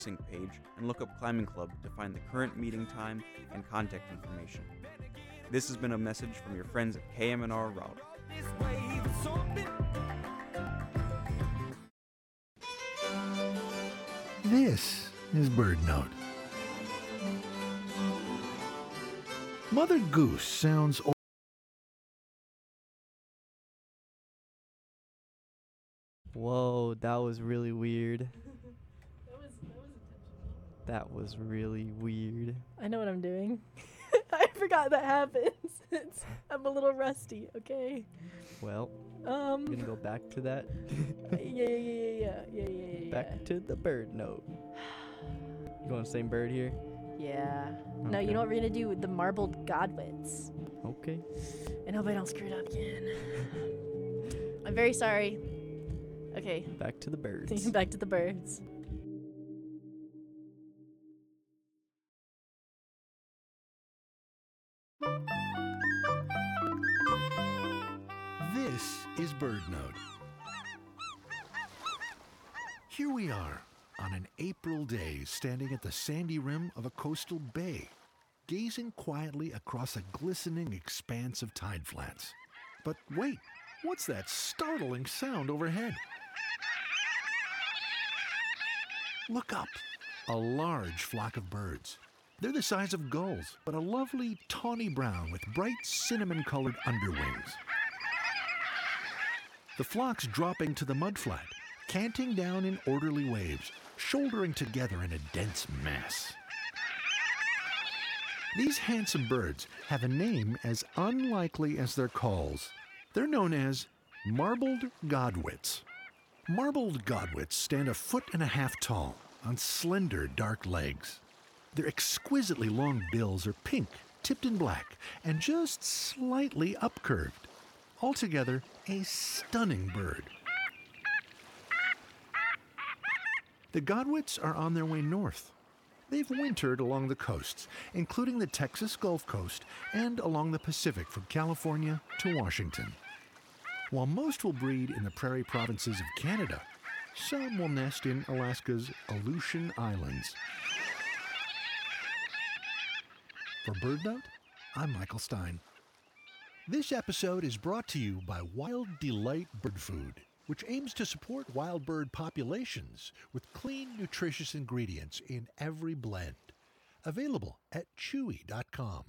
page and look up Climbing Club to find the current meeting time and contact information. This has been a message from your friends at KMNR Raleigh. This is BirdNote. Mother Goose sounds Whoa, that was really weird. intentional. That was really weird. I know what I'm doing. I forgot that happens. I'm a little rusty, okay? Well, we're gonna go back to that. Yeah. Back to the bird note. You going same bird here? Yeah. No, Okay. you know what we're gonna do with the marbled godwits? Okay. And hope I don't screw it up again. I'm very sorry. Okay, Back to the birds. back to the birds. This is BirdNote. Here we are on an April day, standing at the sandy rim of a coastal bay, gazing quietly across a glistening expanse of tide flats. But wait, what's that startling sound overhead? Look up. A large flock of birds. They're the size of gulls, but a lovely tawny brown with bright cinnamon-colored underwings. The flock's dropping to the mudflat, canting down in orderly waves, shouldering together in a dense mass. These handsome birds have a name as unlikely as their calls. They're known as marbled godwits. Marbled godwits stand 1.5 feet tall on slender, dark legs. Their exquisitely long bills are pink, tipped in black, and just slightly upcurved. Altogether, a stunning bird. The godwits are on their way north. They've wintered along the coasts, including the Texas Gulf Coast and along the Pacific from California to Washington. While most will breed in the prairie provinces of Canada, some will nest in Alaska's Aleutian Islands. For BirdNote, I'm Michael Stein. This episode is brought to you by Wild Delight Bird Food, which aims to support wild bird populations with clean, nutritious ingredients in every blend. Available at chewy.com.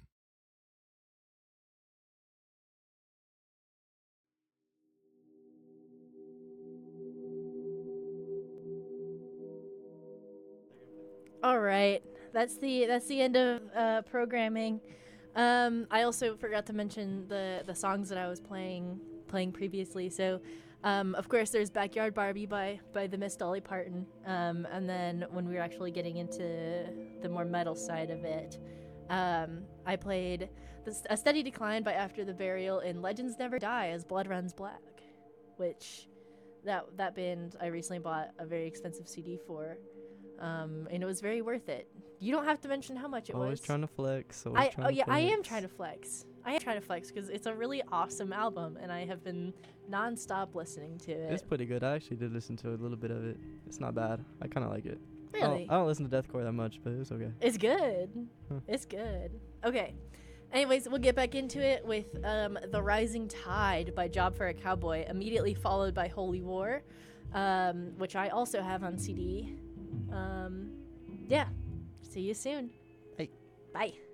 All right, that's the end of programming. I also forgot to mention the songs that I was playing previously. So, of course, there's Backyard Barbie by the Miss Dolly Parton. And then when we were actually getting into the more metal side of it, I played A Steady Decline by After the Burial and Legends Never Die as Blood Runs Black, which that band I recently bought a very expensive CD for. And it was very worth it. You don't have to mention how much it was. Always trying to flex. I am trying to flex. I am trying to flex because it's a really awesome album, and I have been nonstop listening to it. It's pretty good. I actually did listen to a little bit of it. It's not bad. I kind of like it. Really? I don't listen to deathcore that much, but it's okay. It's good. Huh. It's good. Okay. Anyways, we'll get back into it with The Rising Tide by Job for a Cowboy, immediately followed by Holy War, which I also have on CD. Yeah. See you soon. Hey. Bye.